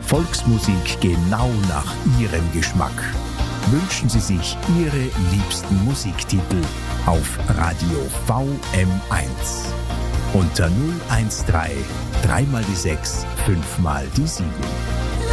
Volksmusik genau nach Ihrem Geschmack. Wünschen Sie sich Ihre liebsten Musiktitel auf Radio VM1. Unter 013 3 mal die 6, 5 mal die 7.